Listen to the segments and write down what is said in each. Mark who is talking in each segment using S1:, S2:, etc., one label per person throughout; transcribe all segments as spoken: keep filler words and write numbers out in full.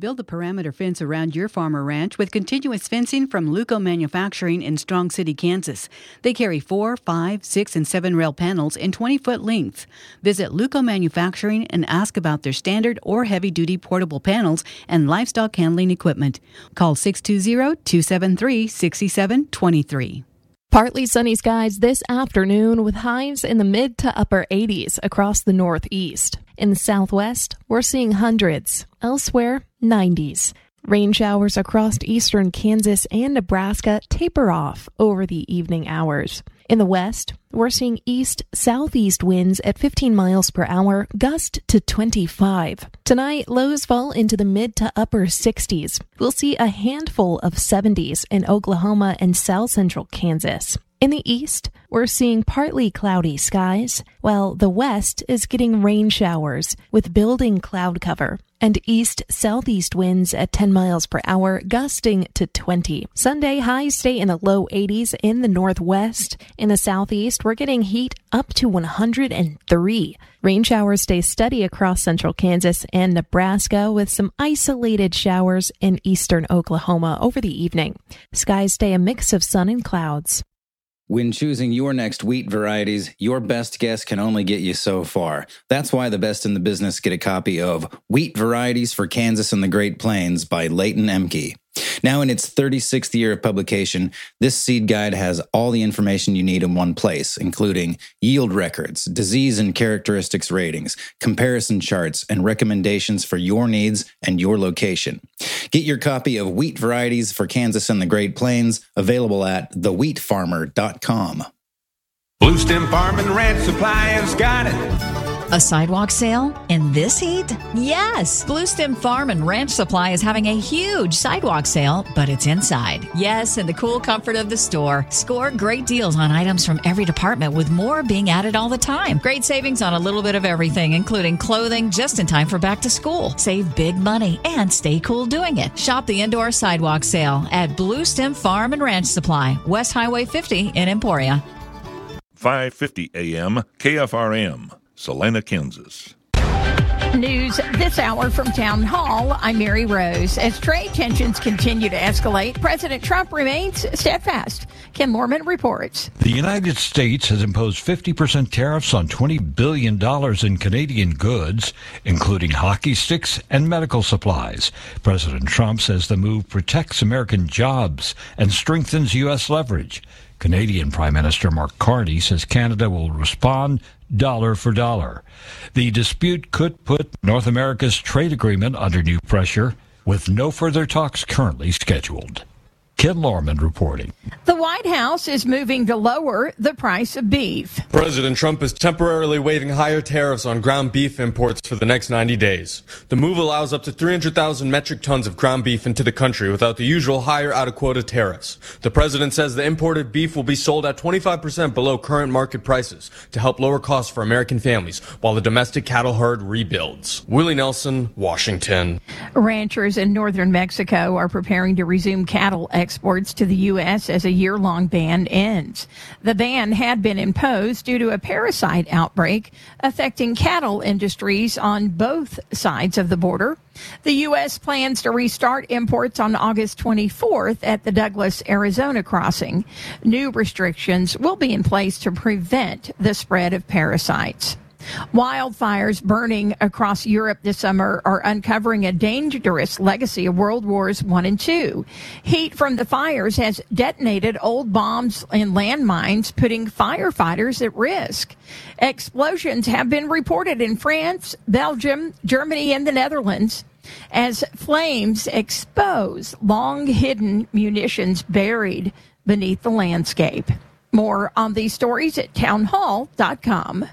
S1: Build the perimeter fence around your farm or ranch with continuous fencing from Luco Manufacturing in Strong City, Kansas. They carry four, five, six, and seven rail panels in twenty-foot lengths. Visit Luco Manufacturing and ask about their standard or heavy-duty portable panels and livestock handling equipment. Call six two zero, two seven three, six seven two three.
S2: Partly sunny skies this afternoon with highs in the mid to upper eighties across the northeast. In the southwest, we're seeing hundreds. Elsewhere, nineties. Rain showers across eastern Kansas and Nebraska taper off over the evening hours. In the west, we're seeing east-southeast winds at fifteen miles per hour, gust to twenty-five. Tonight, lows fall into the mid to upper sixties. We'll see a handful of seventies in Oklahoma and south central Kansas. In the east, we're seeing partly cloudy skies, while the west is getting rain showers with building cloud cover and east-southeast winds at ten miles per hour, gusting to twenty. Sunday, highs stay in the low eighties in the northwest. In the southeast, we're getting heat up to one hundred three. Rain showers stay steady across central Kansas and Nebraska with some isolated showers in eastern Oklahoma over the evening. Skies stay a mix of sun and clouds.
S3: When choosing your next wheat varieties, your best guess can only get you so far. That's why the best in the business get a copy of Wheat Varieties for Kansas and the Great Plains by Leighton Emke. Now in its thirty-sixth year of publication, this seed guide has all the information you need in one place, including yield records, disease and characteristics ratings, comparison charts, and recommendations for your needs and your location. Get your copy of Wheat Varieties for Kansas and the Great Plains, available at the wheat farmer dot com.
S4: Blue Stem Farm and Ranch Supply has got it.
S5: A sidewalk sale in this heat? Yes! Blue Stem Farm and Ranch Supply is having a huge sidewalk sale, but it's inside. Yes, in the cool comfort of the store. Score great deals on items from every department, with more being added all the time. Great savings on a little bit of everything, including clothing just in time for back to school. Save big money and stay cool doing it. Shop the indoor sidewalk sale at Blue Stem Farm and Ranch Supply, West Highway fifty in Emporia.
S6: five fifty A M K F R M. Salina, Kansas.
S7: News this hour from Town Hall. I'm Mary Rose. As trade tensions continue to escalate, President Trump remains steadfast. Ken Lorman reports.
S8: The United States has imposed fifty percent tariffs on twenty billion dollars in Canadian goods, including hockey sticks and medical supplies. President Trump says the move protects American jobs and strengthens U S leverage. Canadian Prime Minister Mark Carney says Canada will respond dollar for dollar. The dispute could put North America's trade agreement under new pressure, with no further talks currently scheduled. Ken Lorman reporting.
S7: The White House is moving to lower the price of beef.
S9: President Trump is temporarily waiving higher tariffs on ground beef imports for the next ninety days. The move allows up to three hundred thousand metric tons of ground beef into the country without the usual higher out-of-quota tariffs. The president says the imported beef will be sold at twenty-five percent below current market prices to help lower costs for American families while the domestic cattle herd rebuilds. Willie Nelson, Washington.
S7: Ranchers in northern Mexico are preparing to resume cattle exports to the U S as a year-long ban ends. The ban had been imposed due to a parasite outbreak affecting cattle industries on both sides of the border. The U S plans to restart imports on August twenty-fourth at the Douglas, Arizona crossing. New restrictions will be in place to prevent the spread of parasites. Wildfires burning across Europe this summer are uncovering a dangerous legacy of World Wars One and Two. Heat from the fires has detonated old bombs and landmines, putting firefighters at risk. Explosions have been reported in France, Belgium, Germany, and the Netherlands as flames expose long-hidden munitions buried beneath the landscape. More on these stories at town hall dot com.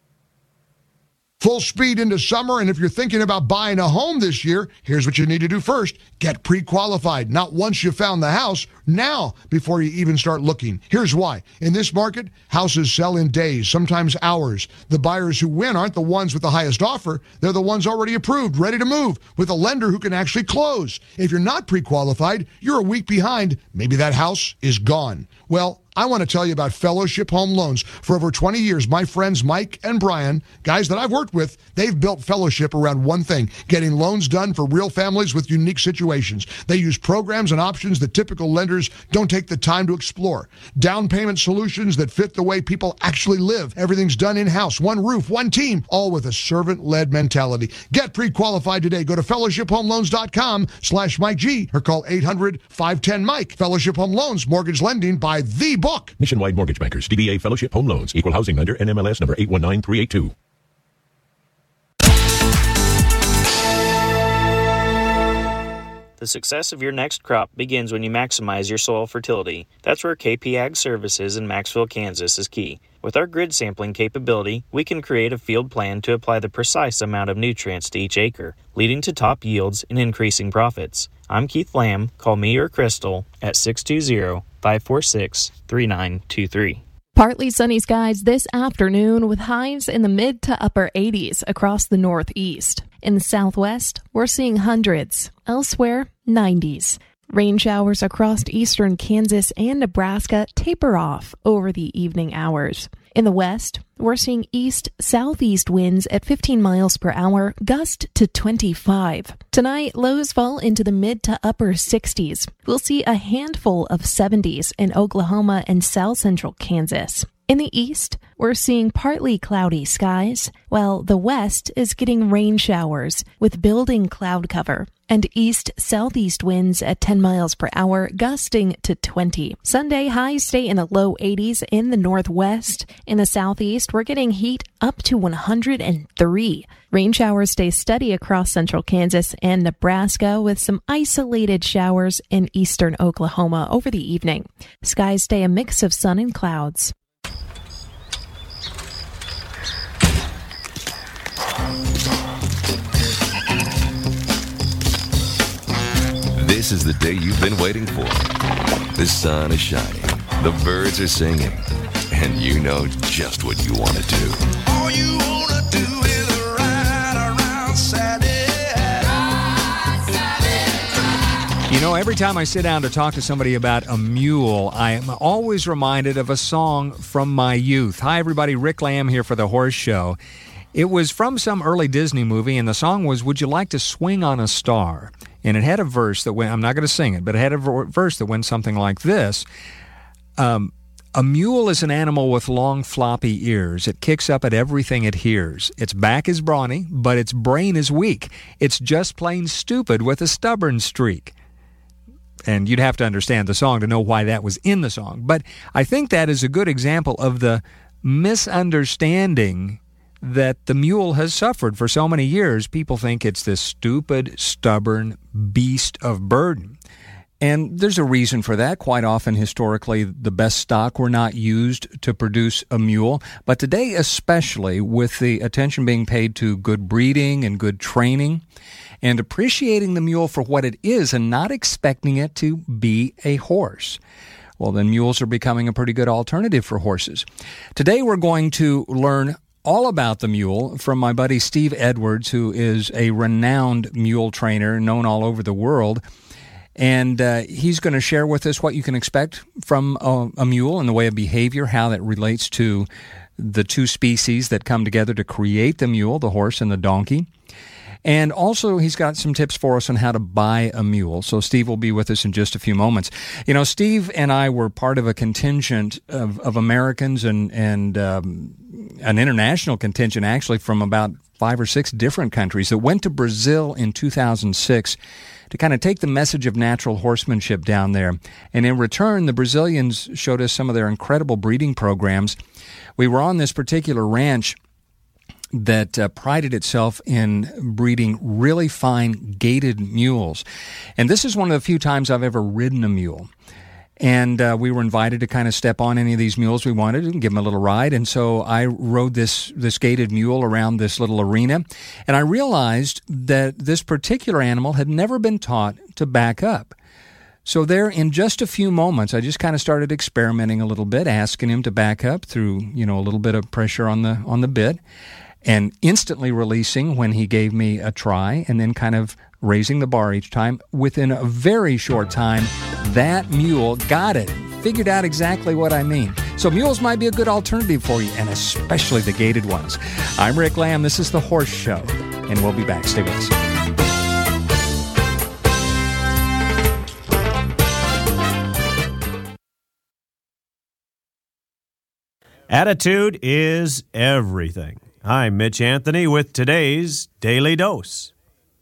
S10: Full speed into summer, and if you're thinking about buying a home this year, here's what you need to do first. Get pre-qualified, not once you found the house, now before you even start looking. Here's why. In this market, houses sell in days, sometimes hours. The buyers who win aren't the ones with the highest offer. They're the ones already approved, ready to move, with a lender who can actually close. If you're not pre-qualified, you're a week behind. Maybe that house is gone. Well, I want to tell you about Fellowship Home Loans. For over twenty years, my friends Mike and Brian, guys that I've worked with, they've built Fellowship around one thing, getting loans done for real families with unique situations. They use programs and options that typical lenders don't take the time to explore. Down payment solutions that fit the way people actually live. Everything's done in-house, one roof, one team, all with a servant-led mentality. Get pre-qualified today. Go to fellowship home loans dot com slash Mike G or call eight hundred, five one zero, Mike. Fellowship Home Loans, mortgage lending by the book.
S11: Nationwide Mortgage Bankers, D B A Fellowship Home Loans, Equal Housing Lender, N M L S number eight one nine three eight two.
S12: The success of your next crop begins when you maximize your soil fertility. That's where K P Ag Services in Maxville, Kansas is key. With our grid sampling capability, we can create a field plan to apply the precise amount of nutrients to each acre, leading to top yields and increasing profits. I'm Keith Lamb. Call me or Crystal at six two zero, five four six, three nine two three.
S2: Partly sunny skies this afternoon with highs in the mid to upper eighties across the northeast. In the southwest, we're seeing hundreds. Elsewhere, nineties. Rain showers across eastern Kansas and Nebraska taper off over the evening hours. In the west, we're seeing east-southeast winds at fifteen miles per hour, gust to twenty-five. Tonight, lows fall into the mid to upper sixties. We'll see a handful of seventies in Oklahoma and south central Kansas. In the east, we're seeing partly cloudy skies, while the west is getting rain showers with building cloud cover and east-southeast winds at ten miles per hour, gusting to twenty. Sunday, highs stay in the low eighties in the northwest. In the southeast, we're getting heat up to one hundred three. Rain showers stay steady across central Kansas and Nebraska with some isolated showers in eastern Oklahoma over the evening. Skies stay a mix of sun and clouds.
S13: This is the day you've been waiting for. The sun is shining, the birds are singing, and you know just what you want to do.
S14: All you want to do is ride around Saturday. Ride, Saturday.
S15: You know, every time I sit down to talk to somebody about a mule, I am always reminded of a song from my youth. Hi, everybody. Rick Lamb here for The Horse Show. It was from some early Disney movie, and the song was, "Would You Like to Swing on a Star?" And it had a verse that went, I'm not going to sing it, but it had a verse that went something like this. Um, a mule is an animal with long floppy ears. It kicks up at everything it hears. Its back is brawny, but its brain is weak. It's just plain stupid with a stubborn streak. And you'd have to understand the song to know why that was in the song. But I think that is a good example of the misunderstanding that the mule has suffered for so many years. People think it's this stupid, stubborn beast of burden. And there's a reason for that. Quite often, historically, the best stock were not used to produce a mule. But today, especially, with the attention being paid to good breeding and good training, and appreciating the mule for what it is and not expecting it to be a horse, well, then mules are becoming a pretty good alternative for horses. Today, we're going to learn all about the mule from my buddy Steve Edwards, who is a renowned mule trainer known all over the world. And uh, he's going to share with us what you can expect from a, a mule in the way of behavior, how that relates to the two species that come together to create the mule, the horse and the donkey. And also, he's got some tips for us on how to buy a mule. So Steve will be with us in just a few moments. You know, Steve and I were part of a contingent of, of Americans and, and um, an international contingent, actually, from about five or six different countries that went to Brazil in two thousand six to kind of take the message of natural horsemanship down there. And in return, the Brazilians showed us some of their incredible breeding programs. We were on this particular ranch that uh, prided itself in breeding really fine gaited mules. And this is one of the few times I've ever ridden a mule. And uh, we were invited to kind of step on any of these mules we wanted and give them a little ride. And so I rode this, this gaited mule around this little arena. And I realized that this particular animal had never been taught to back up. So there, in just a few moments, I just kind of started experimenting a little bit, asking him to back up through, you know, a little bit of pressure on the on the bit, and instantly releasing when he gave me a try, and then kind of raising the bar each time. Within a very short time, that mule got it. figured out exactly what I mean. So mules might be a good alternative for you, and especially the gated ones. I'm Rick Lamb. This is The Horse Show, and we'll be back. Stay with us.
S16: Attitude is everything. I'm Mitch Anthony with today's Daily Dose.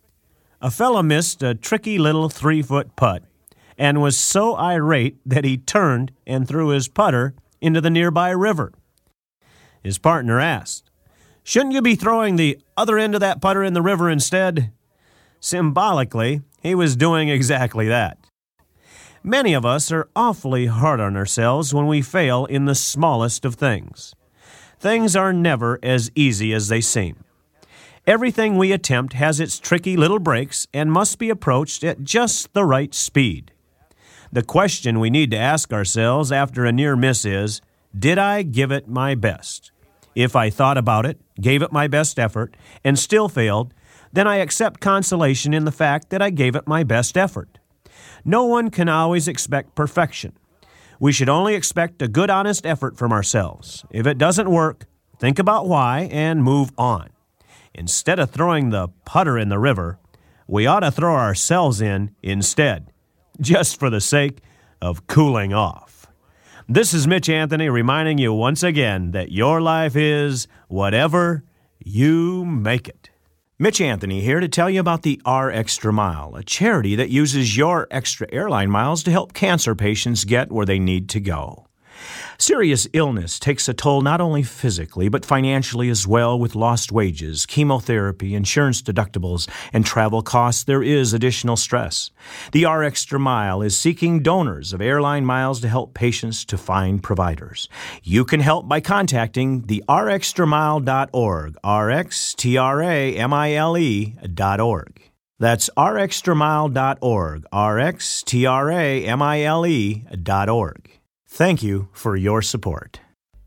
S16: A fella missed a tricky little three-foot putt and was so irate that he turned and threw his putter into the nearby river. His partner asked, "Shouldn't you be throwing the other end of that putter in the river instead?" Symbolically, he was doing exactly that. Many of us are awfully hard on ourselves when we fail in the smallest of things. Things are never as easy as they seem. Everything we attempt has its tricky little breaks and must be approached at just the right speed. The question we need to ask ourselves after a near miss is, did I give it my best? If I thought about it, gave it my best effort, and still failed, then I accept consolation in the fact that I gave it my best effort. No one can always expect perfection. We should only expect a good, honest effort from ourselves. If it doesn't work, think about why and move on. Instead of throwing the putter in the river, we ought to throw ourselves in instead, just for the sake of cooling off. This is Mitch Anthony reminding you once again that your life is whatever you make it. Mitch Anthony here to tell you about the R Extra Mile, a charity that uses your extra airline miles to help cancer patients get where they need to go. Serious illness takes a toll not only physically, but financially as well. With lost wages, chemotherapy, insurance deductibles, and travel costs, there is additional stress. The R Extra Mile is seeking donors of airline miles to help patients to find providers. You can help by contacting the r extra mile dot org, R X T R A M I L E dot org. That's r extra mile dot org, R X T R A M I L E dot org. Thank you for your support.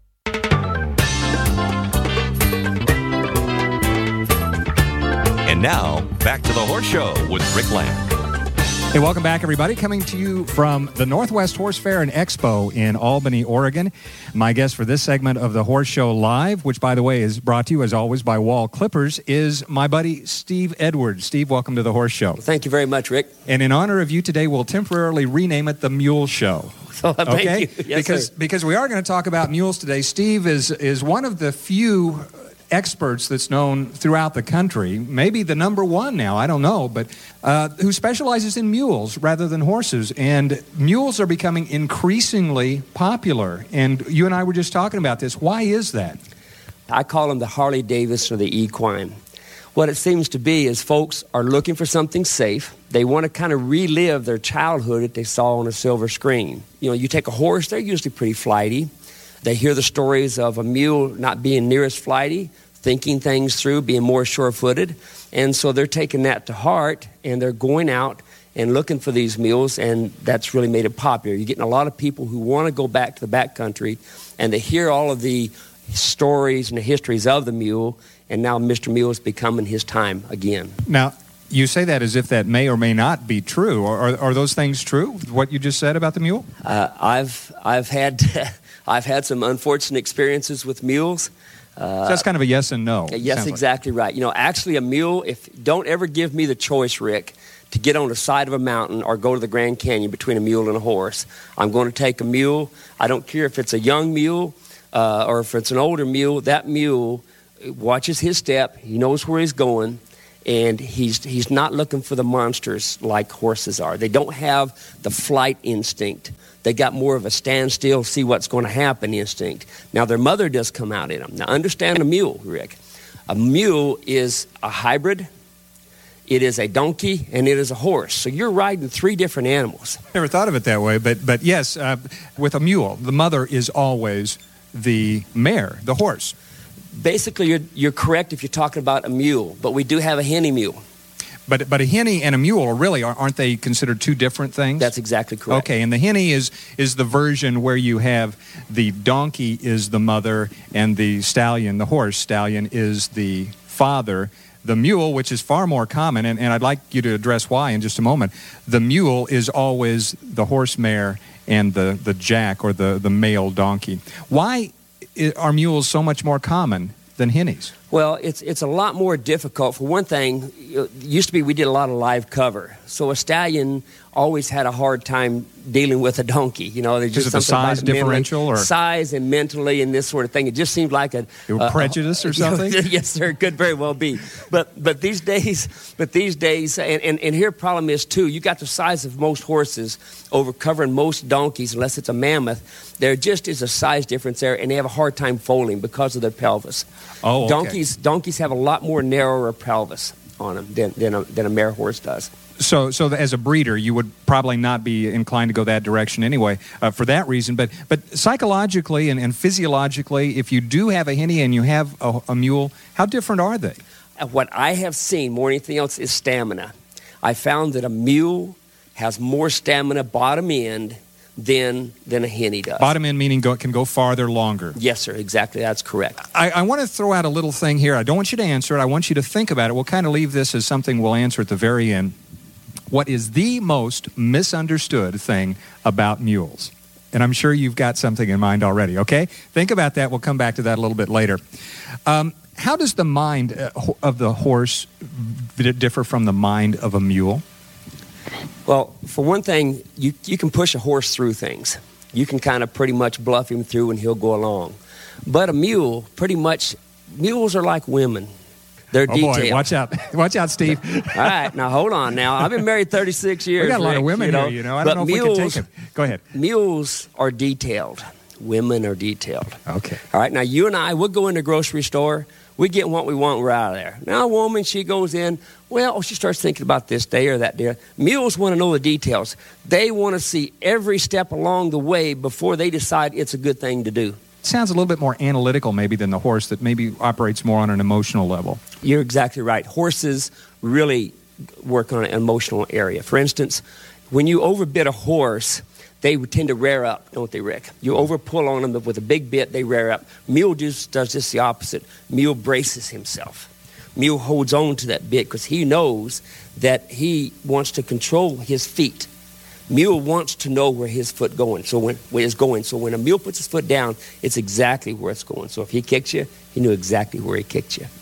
S13: And now, back to the Horse Show with Rick Lamb.
S15: Hey, welcome back, everybody. Coming to you from the Northwest Horse Fair and Expo in Albany, Oregon. My guest for this segment of the Horse Show Live, which, by the way, is brought to you, as always, by Wall Clippers, is my buddy Steve Edwards. Steve, welcome to the Horse Show.
S17: Thank you very much, Rick.
S15: And in honor of you today, we'll temporarily rename it the Mule Show.
S17: Oh, thank
S15: okay?
S17: you. Yes,
S15: because
S17: sir.
S15: because we are going to talk about mules today. Steve is is one of the few experts that's known throughout the country, maybe the number one now, I don't know, but uh, who specializes in mules rather than horses. And mules are becoming increasingly popular. And you and I were just talking about this. Why is that?
S17: I call them the Harley Davidson or the equine. What it seems to be is folks are looking for something safe. They want to kind of relive their childhood that they saw on a silver screen. You know, you take a horse, they're usually pretty flighty. They hear the stories of a mule not being near as flighty, thinking things through, being more sure-footed. And so they're taking that to heart, and they're going out and looking for these mules, and that's really made it popular. You're getting a lot of people who want to go back to the backcountry, and they hear all of the stories and the histories of the mule, and now Mister Mule is becoming his time again.
S15: Now, you say that as if that may or may not be true. Are, are those things true, what you just said about the mule?
S17: Uh, I've I've had I've had some unfortunate experiences with mules. Uh,
S15: so that's kind of a yes and no.
S17: Yes, exactly like. Right. You know, actually, a mule. If don't ever give me the choice, Rick, to get on the side of a mountain or go to the Grand Canyon between a mule and a horse. I'm going to take a mule. I don't care if it's a young mule uh, or if it's an older mule. That mule watches his step. He knows where he's going. And he's he's not looking for the monsters like horses are. They don't have the flight instinct. They got more of a stand still, see what's going to happen instinct. Now, their mother does come out in them. Now, understand a mule, Rick. A mule is a hybrid. It is a donkey, and it is a horse. So you're riding three different animals.
S15: Never thought of it that way, but but yes, uh, with a mule, the mother is always the mare, the horse.
S17: Basically, you're, you're correct if you're talking about a mule, but we do have a henny mule.
S15: But but a henny and a mule are really, aren't they considered two different things?
S17: That's exactly correct.
S15: Okay, and the henny is is the version where you have the donkey is the mother and the stallion, the horse stallion, is the father. The mule, which is far more common, and, and I'd like you to address why in just a moment, the mule is always the horse mare and the, the jack or the, the male donkey. Why are mules so much more common than hinnies?
S17: Well, it's it's a lot more difficult. For one thing, it used to be we did a lot of live cover, so a stallion always had a hard time dealing with a donkey. You know, there's just
S15: Is it the
S17: something
S15: size
S17: about it
S15: differential,
S17: mentally,
S15: or
S17: size and mentally and this sort of thing. It just seemed like a
S15: They were
S17: uh,
S15: prejudice or something?
S17: Yes, sir. It could very well be. But but these days, but these days, and, and, and here the problem is too. You got the size of most horses over covering most donkeys, unless it's a mammoth. There just is a size difference there, and they have a hard time foaling because of their pelvis.
S15: Oh, okay.
S17: Donkeys donkeys have a lot more narrower pelvis on them than than a, than a mare horse does.
S15: So, so as a breeder, you would probably not be inclined to go that direction anyway, uh, for that reason. But, but psychologically and, and physiologically, if you do have a hinny and you have a, a mule, how different are they?
S17: Uh, What I have seen more than anything else is stamina. I found that a mule has more stamina bottom end than than a hinny does.
S15: Bottom end meaning go, can go farther, longer.
S17: Yes, sir. Exactly. That's correct.
S15: I, I want to throw out a little thing here. I don't want you to answer it. I want you to think about it. We'll kind of leave this as something we'll answer at the very end. What is the most misunderstood thing about mules? And I'm sure you've got something in mind already, okay? Think about that. We'll come back to that a little bit later. Um, how does the mind uh, ho- of the horse v- differ from the mind of a mule?
S17: Well, for one thing, you you can push a horse through things. You can kind of pretty much bluff him through and he'll go along. But a mule, pretty much, mules are like women. They're
S15: oh
S17: detailed.
S15: boy, watch out. Watch out, Steve.
S17: All right, now hold on now. I've been married thirty-six years.
S15: We got a lot
S17: Rick,
S15: of women
S17: you know,
S15: here, you know. I
S17: but
S15: don't know if
S17: mules,
S15: we can take it. Go ahead.
S17: Mules are detailed. Women are detailed.
S15: Okay.
S17: All right, now you and I, we'll go in the grocery store. We get what we want, we're out of there. Now a woman, she goes in, well, she starts thinking about this day or that day. Mules want to know the details. They want to see every step along the way before they decide it's a good thing to do.
S15: Sounds a little bit more analytical maybe than the horse that maybe operates more on an emotional level.
S17: You're exactly right. Horses really work on an emotional area. For instance, when you overbid a horse, they would tend to rear up, don't they, Rick? You overpull on them with a big bit, they rear up. Mule just does just the opposite. Mule braces himself. Mule holds on to that bit because he knows that he wants to control his feet. Mule wants to know where his foot going, so when where it's going. So when a mule puts his foot down, it's exactly where it's going. So if he kicks you, he knew exactly where he kicked you.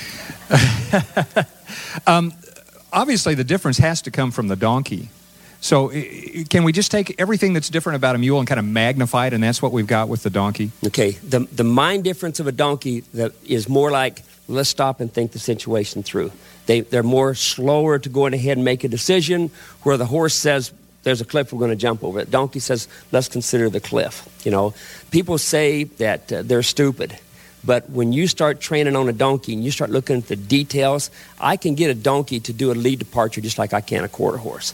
S15: um, obviously, the difference has to come from the donkey. So i- can we just take everything that's different about a mule and kind of magnify it, and that's what we've got with the donkey?
S17: Okay, the the mind difference of a donkey that is more like, let's stop and think the situation through. They, they're more slower to go ahead and make a decision, where the horse says, there's a cliff, we're going to jump over it. Donkey says, let's consider the cliff. You know, people say that uh, they're stupid. But when you start training on a donkey and you start looking at the details, I can get a donkey to do a lead departure just like I can a quarter horse.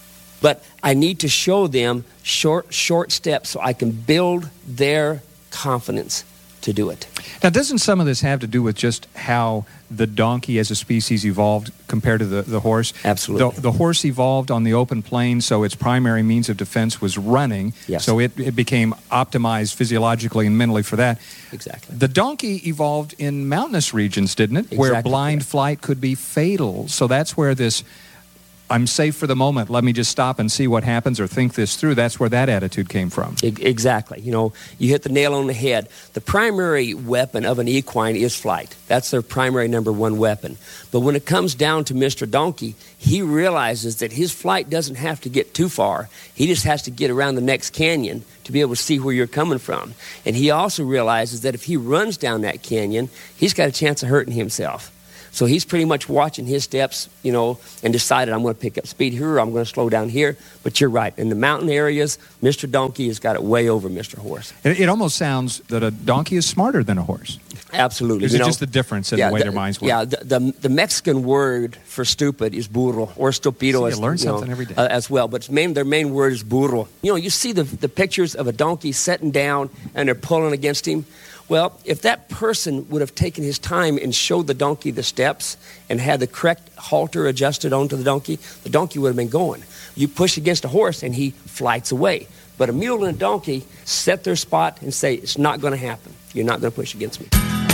S17: But I need to show them short, short steps so I can build their confidence to do it.
S15: Now, doesn't some of this have to do with just how the donkey as a species evolved compared to the, the horse?
S17: Absolutely.
S15: The, the horse evolved on the open plains, so its primary means of defense was running.
S17: Yes.
S15: So it, it became optimized physiologically and mentally for that.
S17: Exactly.
S15: The donkey evolved in mountainous regions, didn't it? Where
S17: Exactly.
S15: blind flight could be fatal. So that's where this, I'm safe for the moment, let me just stop and see what happens or think this through. That's where that attitude came from.
S17: E- Exactly. You know, you hit the nail on the head. The primary weapon of an equine is flight. That's their primary number one weapon. But when it comes down to Mister Donkey, he realizes that his flight doesn't have to get too far. He just has to get around the next canyon to be able to see where you're coming from. And he also realizes that if he runs down that canyon, he's got a chance of hurting himself. So he's pretty much watching his steps, you know, and decided I'm going to pick up speed here, or I'm going to slow down here. But you're right. In the mountain areas, Mister Donkey has got it way over Mister Horse.
S15: It, it almost sounds that a donkey is smarter than a horse.
S17: Absolutely.
S15: Is
S17: You
S15: it
S17: know,
S15: just the difference in
S17: yeah,
S15: the way
S17: the-
S15: their minds work?
S17: Yeah, the, the, the Mexican word for stupid is burro, or stupido.
S15: See, you
S17: as,
S15: learn
S17: know,
S15: something every day.
S17: Uh, as well. But its main, their main word is burro. You know, you see the, the pictures of a donkey sitting down and they're pulling against him. Well, if that person would have taken his time and showed the donkey the steps and had the correct halter adjusted onto the donkey, the donkey would have been going. You push against a horse and he flights away. But a mule and a donkey set their spot and say, it's not going to happen. You're not going to push against me.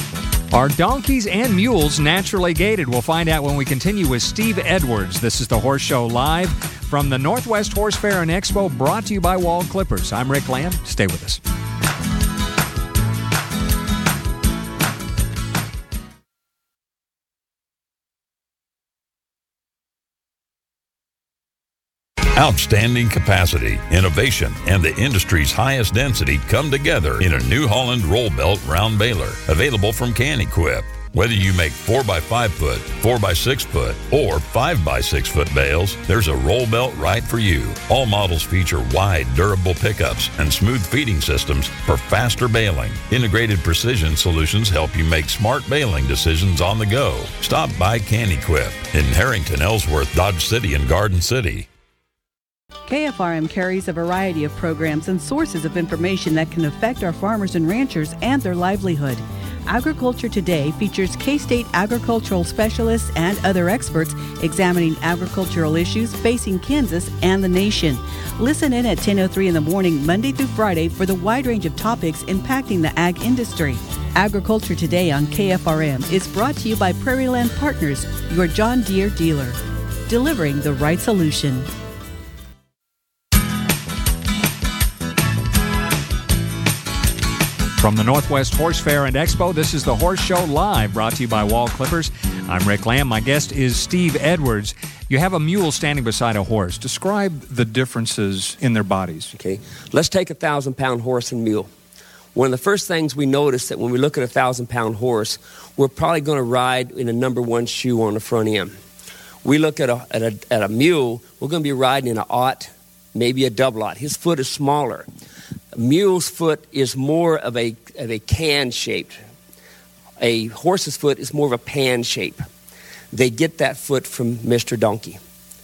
S15: Are donkeys and mules naturally gated? We'll find out when we continue with Steve Edwards. This is the Horse Show Live. from the Northwest Horse Fair and Expo, brought to you by Wall Clippers. I'm Rick Lamb. Stay with us.
S18: Outstanding capacity, innovation, and the industry's highest density come together in a New Holland roll belt round baler, available from Can-Equip. Whether you make four by five foot, four by six foot, or five by six foot bales, there's a roll belt right for you. All models feature wide, durable pickups and smooth feeding systems for faster baling. Integrated precision solutions help you make smart baling decisions on the go. Stop by Can-Equip in Harrington, Ellsworth, Dodge City, and Garden City.
S1: K F R M carries a variety of programs and sources of information that can affect our farmers and ranchers and their livelihood. Agriculture Today features K-State agricultural specialists and other experts examining agricultural issues facing Kansas and the nation. Listen in at ten oh three in the morning, Monday through Friday, for the wide range of topics impacting the ag industry. Agriculture Today on K F R M is brought to you by Prairie Land Partners, your John Deere dealer, delivering the right solution.
S15: From the Northwest Horse Fair and Expo, this is the Horse Show Live, brought to you by Wall Clippers. I'm Rick Lamb. My guest is Steve Edwards. You have a mule standing beside a horse. Describe the differences in their bodies.
S17: Okay, let's take a thousand-pound horse and mule. One of the first things we notice that when we look at a thousand-pound horse, we're probably going to ride in a number one shoe on the front end. We look at a, at a, at a mule, we're going to be riding in an aught, maybe a double aught. His foot is smaller. A mule's foot is more of a of a can shaped. A horse's foot is more of a pan shape. They get that foot from Mister Donkey.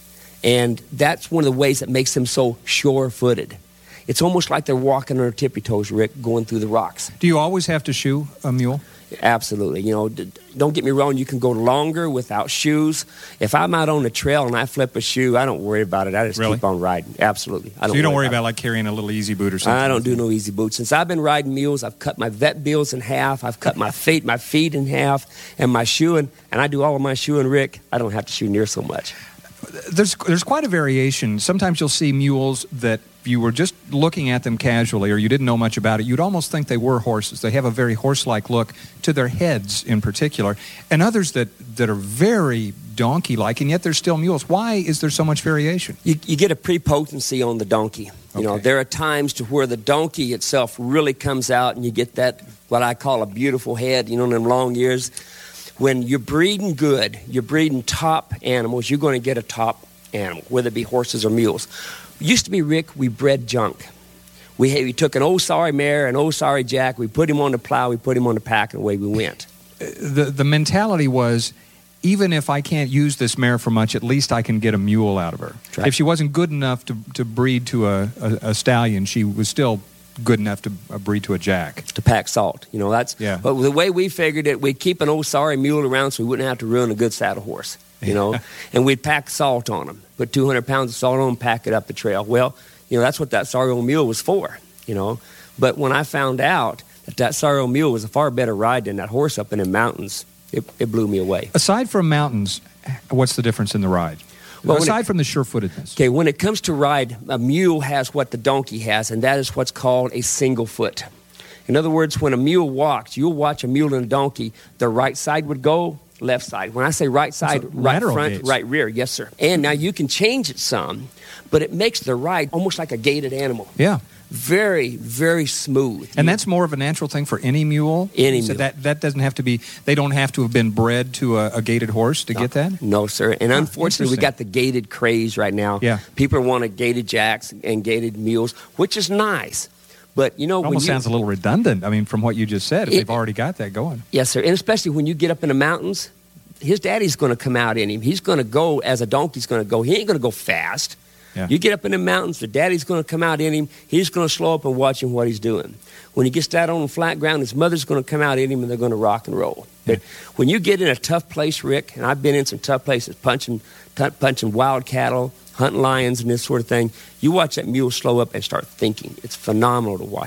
S17: And that's one of the ways that makes them so sure-footed. It's almost like they're walking on their tippy toes, Rick, going through the rocks.
S15: Do you always have to shoe a mule?
S17: Absolutely. You know, don't get me wrong, you can go longer without shoes. If I'm out on the trail and I flip a shoe, I don't worry about it. I just
S15: really?
S17: keep on riding. Absolutely. I don't
S15: so you don't worry
S17: worry
S15: about,
S17: about
S15: like carrying a little easy boot or something?
S17: I don't do no easy boot. Since I've been riding mules, I've cut my vet bills in half. I've cut my feet, my feet in half, and my shoeing. And I do all of my shoeing, Rick. I don't have to shoe near so much.
S15: There's there's quite a variation. Sometimes you'll see mules that you were just looking at them casually or you didn't know much about it. You'd almost think they were horses. They have a very horse-like look to their heads in particular. And others that, that are very donkey-like, and yet they're still mules. Why is there so much variation?
S17: You, you get a prepotency on the donkey. You
S15: okay.
S17: know, there are times to where the donkey itself really comes out and you get that, what I call a beautiful head, you know, in them long ears. When you're breeding good, you're breeding top animals, you're going to get a top animal, whether it be horses or mules. Used to be, Rick, we bred junk. We, we took an old sorry mare, an old sorry jack, we put him on the plow, we put him on the pack, and away we went.
S15: The, the mentality was, even if I can't use this mare for much, at least I can get a mule out of her.
S17: Right.
S15: If she wasn't good enough to, to breed to a, a, a stallion, she was still good enough to uh, breed to a jack.
S17: To pack salt. You know, that's,
S15: yeah.
S17: But the way we figured it, we'd keep an old sorry mule around so we wouldn't have to ruin a good saddle horse, you know, and we'd pack salt on them, put two hundred pounds of salt on them, pack it up the trail. Well, you know, that's what that sorry old mule was for, you know. But when I found out that that sorry old mule was a far better ride than that horse up in the mountains, it, it blew me away.
S15: Aside from mountains, what's the difference in the ride? Well, aside it, from the sure-footedness.
S17: Okay, when it comes to ride, a mule has what the donkey has, and that is what's called a single foot. In other words, when a mule walks, you'll watch a mule and a donkey, the right side would go, left side. When I say right side, right front, gates. Right rear, yes, sir. And now you can change it some, but it makes the ride almost like a gaited animal.
S15: Yeah.
S17: Very, very smooth.
S15: And that's more of a natural thing for any mule?
S17: Any
S15: so
S17: mule.
S15: That, that doesn't have to be, they don't have to have been bred to a, a gaited horse to
S17: no,
S15: get that?
S17: No, sir. And
S15: oh,
S17: unfortunately, we got the gaited craze right now.
S15: Yeah.
S17: People want gaited jacks and gaited mules, which is nice. But, you know,
S15: it almost
S17: when you,
S15: sounds a little redundant, I mean, from what you just said, if it, they've already got that going.
S17: Yes, sir. And especially when you get up in the mountains, his daddy's going to come out in him. He's going to go as a donkey's going to go. He ain't going to go fast. Yeah. You get up in the mountains, the daddy's going to come out in him. He's going to slow up and watch him what he's doing. When he gets down on the flat ground, his mother's going to come out in him, and they're going to rock and roll.
S15: Yeah.
S17: But when you get in a tough place, Rick, and I've been in some tough places, punching, t- punching wild cattle, hunting lions and this sort of thing, you watch that mule slow up and start thinking. It's phenomenal to watch him.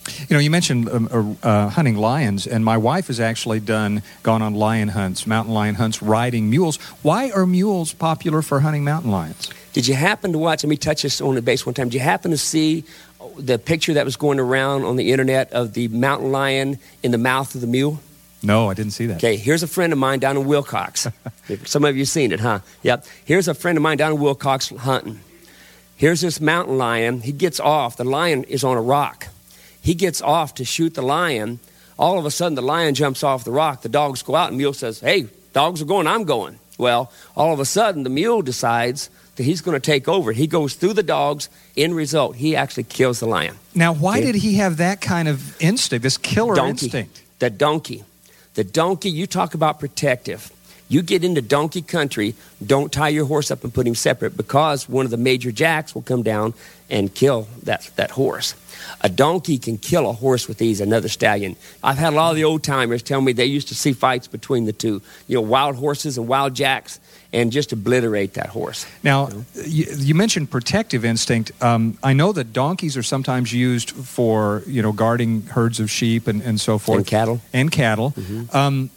S15: You know, you mentioned um, uh, hunting lions, and my wife has actually done gone on lion hunts, mountain lion hunts, riding mules. Why are mules popular for hunting mountain lions?
S17: Did you happen to watch, let me touch this on the base one time, did you happen to see the picture that was going around on the internet of the mountain lion in the mouth of the mule?
S15: No, I didn't see that.
S17: Okay, here's a friend of mine down in Wilcox. Some of you have seen it, huh? Yep. Here's a friend of mine down in Wilcox hunting. Here's this mountain lion. He gets off. The lion is on a rock. He gets off to shoot the lion. All of a sudden, the lion jumps off the rock. The dogs go out, and the mule says, hey, dogs are going, I'm going. Well, all of a sudden, the mule decides that he's going to take over. He goes through the dogs. In result, he actually kills the lion.
S15: Now, why
S17: Okay?
S15: did he have that kind of instinct, this killer
S17: Donkey.
S15: instinct?
S17: The donkey. The donkey, you talk about protective. You get into donkey country, don't tie your horse up and put him separate, because one of the major jacks will come down and kill that, that horse. A donkey can kill a horse with ease, another stallion. I've had a lot of the old-timers tell me they used to see fights between the two, you know, wild horses and wild jacks, and just obliterate that horse.
S15: Now, you, you mentioned protective instinct. Um, I know that donkeys are sometimes used for, you know, guarding herds of sheep and, and so forth.
S17: And cattle.
S15: And cattle.
S17: Mm-hmm.
S15: Um,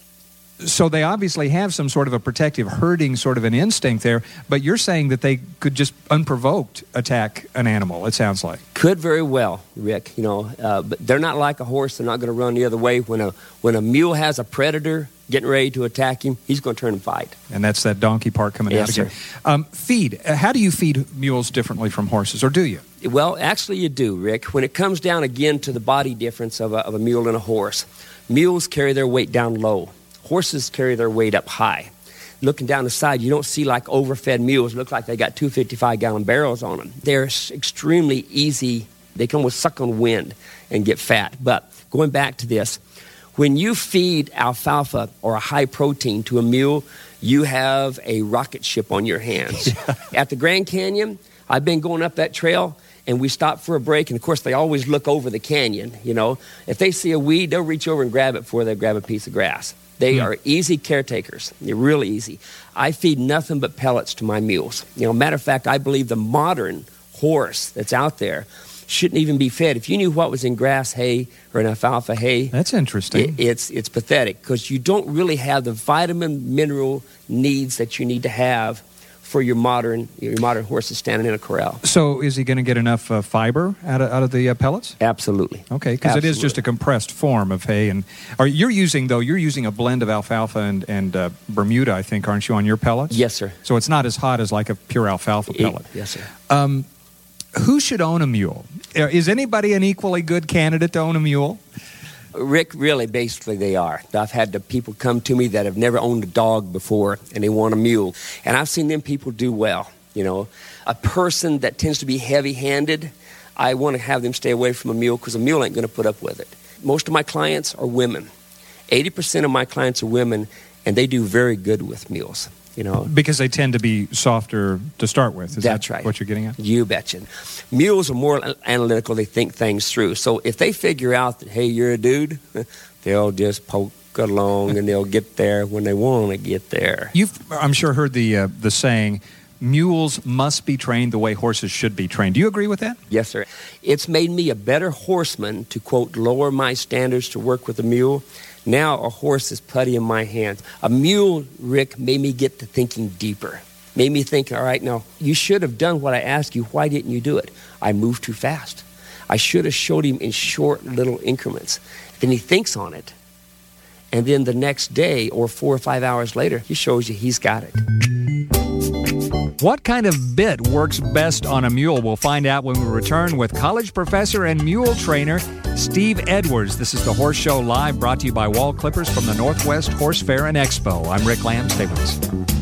S15: so they obviously have some sort of a protective herding sort of an instinct there, but you're saying that they could just unprovoked attack an animal, it sounds like.
S17: Could very well, Rick, you know, uh, but they're not like a horse. They're not going to run the other way. When a, when a mule has a predator getting ready to attack him, he's going to turn and fight.
S15: And that's that donkey part coming
S17: Yes,
S15: out again.
S17: sir.
S15: Um, feed. Uh, How do you feed mules differently from horses, or do you?
S17: Well, actually you do, Rick. When it comes down again to the body difference of a, of a mule and a horse, mules carry their weight down low. Horses carry their weight up high. Looking down the side, you don't see like overfed mules. Look like they got two fifty-five gallon barrels on them. They're s- extremely easy. They can almost suck on wind and get fat. But going back to this, when you feed alfalfa or a high protein to a mule, you have a rocket ship on your hands. At the Grand Canyon, I've been going up that trail, and we stop for a break, and of course they always look over the canyon, you know. If they see a weed, they'll reach over and grab it before they grab a piece of grass. They
S15: Hmm.
S17: are easy caretakers. They're really easy. I feed nothing but pellets to my mules. You know, matter of fact, I believe the modern horse that's out there shouldn't even be fed. If you knew what was in grass hay or in alfalfa hay,
S15: That's interesting.
S17: it, it's it's pathetic, because you don't really have the vitamin mineral needs that you need to have for your modern your modern horses standing in a corral.
S15: So is he going to get enough uh, fiber out of, out of the uh, pellets?
S17: Absolutely.
S15: Okay, because it is
S17: Absolutely.
S15: just a compressed form of hay. And are you're using, though, you're using a blend of alfalfa and, and uh, Bermuda, I think, aren't you, on your pellets?
S17: Yes, sir.
S15: So it's not as hot as like a pure alfalfa pellet.
S17: Yes, sir.
S15: Um, who should own a mule? Uh, Is anybody an equally good candidate to own a mule?
S17: Rick, really, basically they are. I've had the people come to me that have never owned a dog before, and they want a mule. And I've seen them people do well, you know. A person that tends to be heavy-handed, I want to have them stay away from a mule, because a mule ain't going to put up with it. Most of my clients are women. eighty percent of my clients are women, and they do very good with mules, you know.
S15: Because they tend to be softer to start with. Is
S17: That's
S15: that
S17: right.
S15: what you're getting at?
S17: You betcha. Mules are more analytical. They think things through. So if they figure out that, hey, you're a dude, they'll just poke along and they'll get there when they want to get there.
S15: You've, I'm sure, heard the uh, the saying, mules must be trained the way horses should be trained. Do you agree with that?
S17: Yes, sir. It's made me a better horseman to, quote, lower my standards to work with a mule. Now a horse is putty in my hands. A mule, Rick, made me get to thinking deeper. Made me think, all right, now, you should have done what I asked you. Why didn't you do it? I moved too fast. I should have showed him in short little increments. Then he thinks on it. And then the next day or four or five hours later, he shows you he's got it.
S15: What kind of bit works best on a mule? We'll find out when we return with college professor and mule trainer Steve Edwards. This is the Horse Show Live, brought to you by Wall Clippers from the Northwest Horse Fair and Expo. I'm Rick Lamb. Stay with us.